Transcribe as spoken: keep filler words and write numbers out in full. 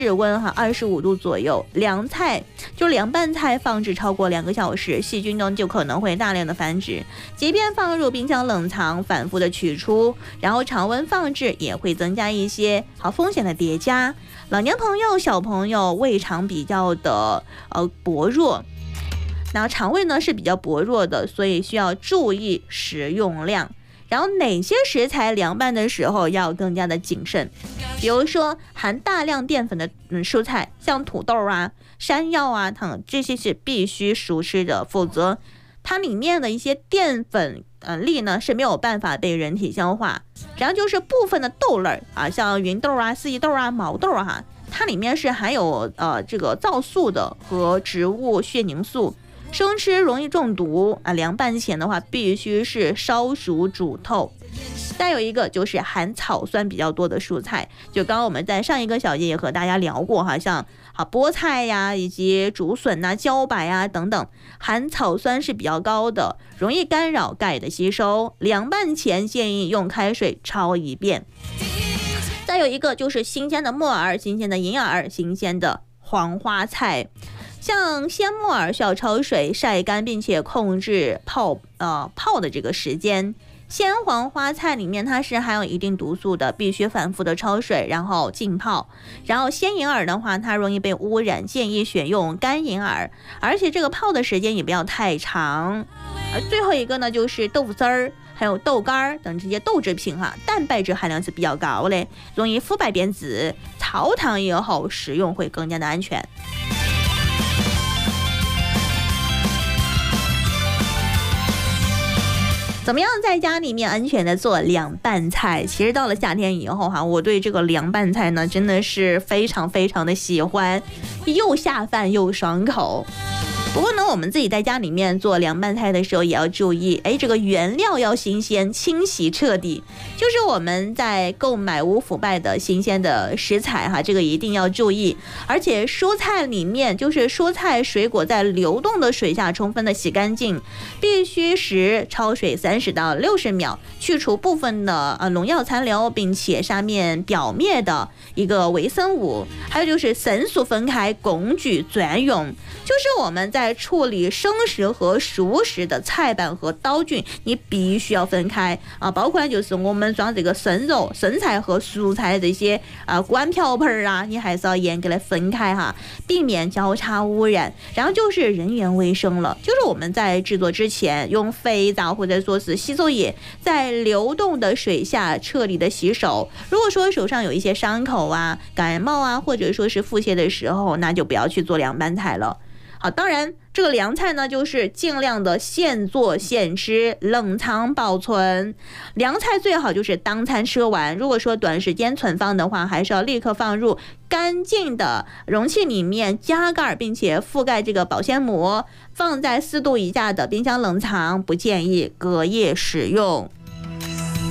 室温哈二十五度左右，凉菜就凉拌菜放置超过两个小时，细菌呢就可能会大量的繁殖。即便放入冰箱冷藏，反复的取出，然后常温放置，也会增加一些好风险的叠加。老年朋友、小朋友胃肠比较的呃薄弱，那肠胃呢是比较薄弱的，所以需要注意食用量。然后哪些食材凉拌的时候要更加的谨慎？比如说含大量淀粉的嗯蔬菜，像土豆啊、山药啊等，这些是必须熟吃的，否则它里面的一些淀粉呃粒呢是没有办法被人体消化。然后就是部分的豆类啊，像芸豆啊、四季豆啊、毛豆啊，它里面是含有呃这个皂素的和植物血凝素。生吃容易中毒啊，凉拌前的话必须是烧熟煮透。再有一个就是含草酸比较多的蔬菜，就刚刚我们在上一个小节也和大家聊过哈，像啊菠菜呀，以及竹笋呐、茭白啊等等，含草酸是比较高的，容易干扰钙的吸收。凉拌前建议用开水焯一遍。再有一个就是新鲜的木耳、新鲜的银耳、新鲜的黄花菜。像鲜木耳需要焯水晒干，并且控制泡呃泡的这个时间。鲜黄花菜里面它是含有一定毒素的，必须反复的焯水，然后浸泡。然后鲜银耳的话，它容易被污染，建议选用干银耳，而且这个泡的时间也不要太长。而最后一个呢，就是豆腐丝儿，还有豆干等这些豆制品哈，蛋白质含量是比较高的，容易腐败变质，焯烫以后食用会更加的安全。怎么样在家里面安全的做凉拌菜？其实到了夏天以后哈，我对这个凉拌菜呢真的是非常非常的喜欢，又下饭又爽口。不过呢，我们自己在家里面做凉拌菜的时候也要注意，哎，这个原料要新鲜，清洗彻底。就是我们在购买无腐败的新鲜的食材哈，这个一定要注意。而且蔬菜里面，就是蔬菜水果在流动的水下充分的洗干净，必须时焯水三十到六十秒，去除部分的呃农药残留，并且上面表面的一个微生物。还有就是生熟分开，工具专用。就是我们在处理生食和熟食的菜板和刀具，你必须要分开啊，包括就是我们装这个生肉、生菜和蔬菜这些啊锅瓢盆啊，你还是要严格的分开哈，避免交叉污染。然后就是人员卫生了，就是我们在制作之前用肥皂或者说是洗手液在流动的水下彻底的洗手。如果说手上有一些伤口啊、感冒啊，或者说是腹泻的时候，那就不要去做凉拌菜了。好，当然这个凉菜呢，就是尽量的现做现吃，冷藏保存。凉菜最好就是当餐吃完，如果说短时间存放的话，还是要立刻放入干净的容器里面，加盖并且覆盖这个保鲜膜，放在四度以下的冰箱冷藏，不建议隔夜使用。